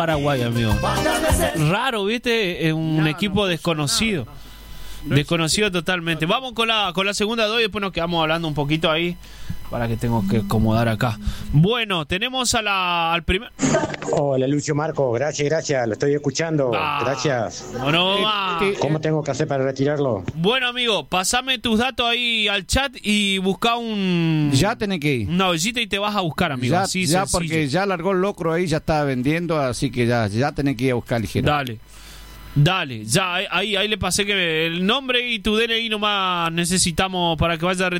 Paraguay, amigo. Raro, ¿viste? Un equipo desconocido. Desconocido totalmente. Vamos con la segunda doy y después nos quedamos hablando un poquito ahí. Para que tengo que acomodar acá. Bueno, tenemos al primer... Hola, Lucio Marco. Gracias. Lo estoy escuchando. Gracias. Bueno, ¿Cómo tengo que hacer para retirarlo? Bueno, amigo, pasame tus datos ahí al chat y busca Ya tenés que ir. una ollita y te vas a buscar, amigo. Ya porque ya largó el locro ahí, ya está vendiendo, así que ya tenés que ir a buscar ligero. Dale, ya ahí le pasé que el nombre y tu DNI nomás necesitamos para que vaya a